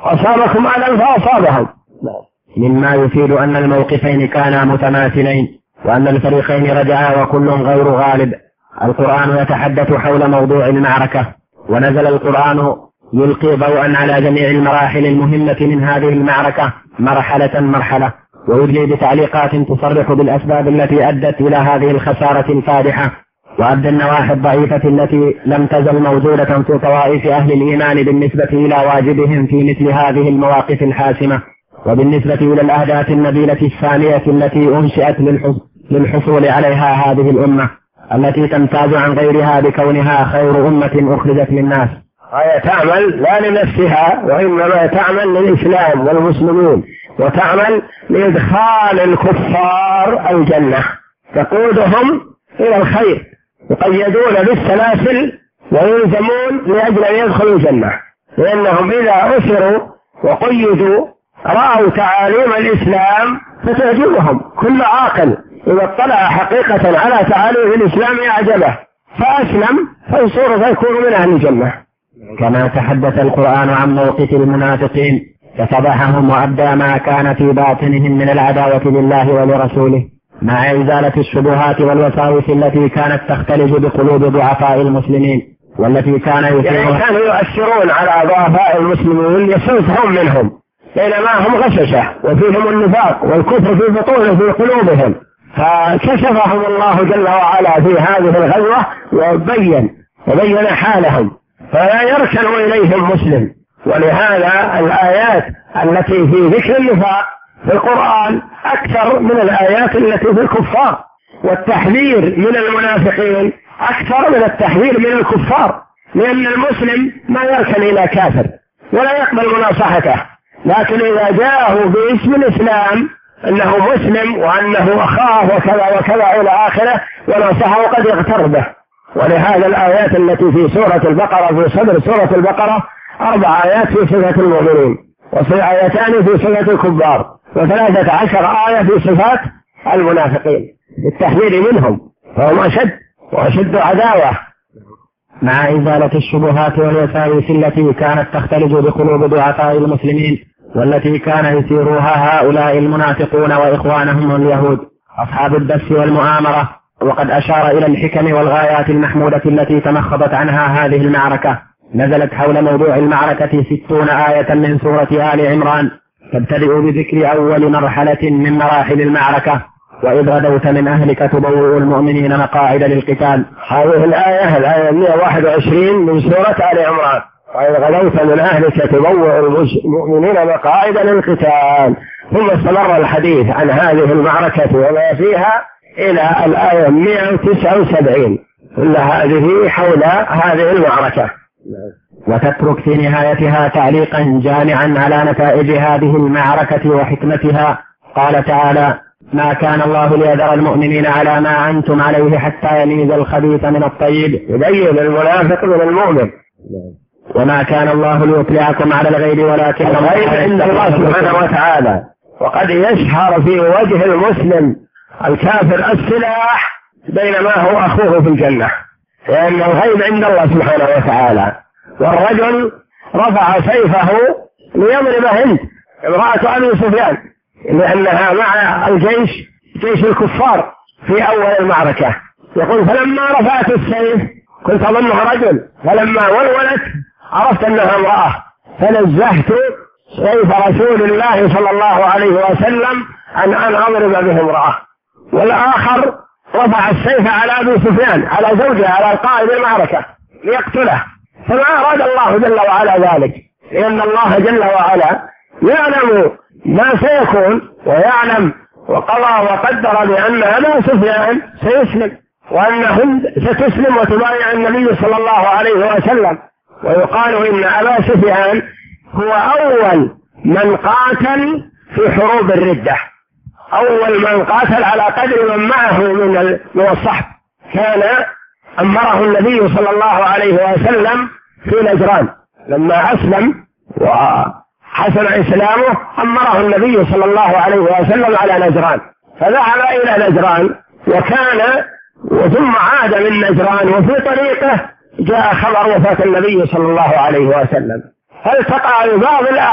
أصابكم أذى فأصابهم. مما يفيد أن الموقفين كانا متماثلين وأن الفريقين رجعا وكل غير غالب. القرآن يتحدث حول موضوع المعركة، ونزل القرآن يلقي ضوءا على جميع المراحل المهمة من هذه المعركة مرحلة مرحلة، ويجري بتعليقات تصرح بالأسباب التي أدت إلى هذه الخسارة الفادحة، وأدى النواحي الضعيفة التي لم تزل موجودة في طوائف أهل الإيمان بالنسبة إلى واجبهم في مثل هذه المواقف الحاسمة، وبالنسبة إلى الأهداف النبيلة الثانية التي أنشئت للحصول عليها هذه الأمة التي تمتاز عن غيرها بكونها خير أمة أخرجت للناس. هي تعمل لا لنفسها وإنما تعمل للإسلام والمسلمين، وتعمل لإدخال الكفار الجنة، تقودهم إلى الخير، يقيدون بالسلاسل ويلزمون لأجل أن يدخلوا الجنة، لأنهم إذا أسروا وقيدوا رأوا تعاليم الإسلام فتعجبهم. كل عاقل إذا اطلع حقيقة على تعاليم الإسلام أعجبه فأسلم فيكون من أهل الجنة. كما تحدث القرآن عن موقف المنافقين ففضحهم وأبدى ما كان في باطنهم من العداوة لله ولرسوله، مع إزالة الشبهات والوساوس التي كانت تختلج بقلوب ضعفاء المسلمين، والتي كانوا يؤثرون على ضعفاء المسلمين يصرفهم منهم، بينما هم غششة وفيهم النفاق والكفر في بطونهم في قلوبهم، فكشفهم الله جل وعلا في هذه الغزوة وبين حالهم، فلا يركن إليهم مسلم. ولهذا الآيات التي في ذكر النفاق في القرآن أكثر من الآيات التي في الكفار، والتحذير من المنافقين أكثر من التحذير من الكفار، لأن المسلم ما يركن إلى كافر ولا يقبل مناصحته، لكن إذا جاءه باسم الإسلام أنه مسلم وأنه أخاه وكذا وكذا إلى آخره وناصحه قد يغتر به. ولهذا الآيات التي في سورة البقرة في صدر سورة البقرة 4 آيات في صفة المؤمنين، و2 في صفة الكفار، و13 آية في صفات المنافقين بالتحذير منهم، فهم أشد عداوة. مع إزالة الشبهات والوساوس التي كانت تختلج بقلوب ضعفاء المسلمين، والتي كان يثيرها هؤلاء المنافقون وإخوانهم اليهود أصحاب الدس والمؤامرة. وقد أشار إلى الحكم والغايات المحمودة التي تمخضت عنها هذه المعركة. نزلت حول موضوع المعركة 60 آية من سورة آل عمران، تبتدئ بذكر أول مرحلة من مراحل المعركة، وإذ غدوت من أهلك تبوئ المؤمنين مقاعد للقتال. هذه الآية 121 من سورة آل عمران، وإذ غدوت من أهلك تبوئ المؤمنين مقاعد للقتال. ثم استمر الحديث عن هذه المعركة وما فيها إلى الآية 179، كل هذه حول هذه المعركة. وتترك في نهايتها تعليقا جامعا على نتائج هذه المعركة وحكمتها. قال تعالى: ما كان الله ليذر المؤمنين على ما أنتم عليه حتى يميز الخبيث من الطيب، يبين المنافق من المؤمن. وما كان الله ليطلعكم على الغيب ولكن الغيب عند الله سبحانه وتعالى، وقد يشهر في وجه المسلم الكافر السلاح بينما هو أخوه في الجنة، لأن الغيب عند الله سبحانه وتعالى. والرجل رفع سيفه ليضرب هند امرأة أبي سفيان، لأنها مع الجيش جيش الكفار في أول المعركة. يقول: فلما رفعت السيف كنت أظنها رجل، فلما ولولت عرفت أنها امرأة، فنزهت سيف رسول الله صلى الله عليه وسلم عن أن أضرب به امرأة. والآخر رفع السيف على أبي سفيان، على زوجه، على قائد المعركة ليقتله، فما أراد الله جل وعلا ذلك، لأن الله جل وعلا يعلم ما سيكون، ويعلم وقضى وقدر بأن أبا سفيان سيسلم، وأن هند ستسلم وتبايع النبي صلى الله عليه وسلم. ويقال إن أبا سفيان هو أول من قاتل في حروب الردة، أول من قاتل على قدر من معه من الصحب. كان أمره النبي صلى الله عليه وسلم في نجران، لما أسلم وحسن إسلامه أمره النبي صلى الله عليه وسلم على نجران، فذهب إلى نجران ثم عاد من نجران، وفي طريقه جاء خبر وفاة النبي صلى الله عليه وسلم، فالتقى ببعض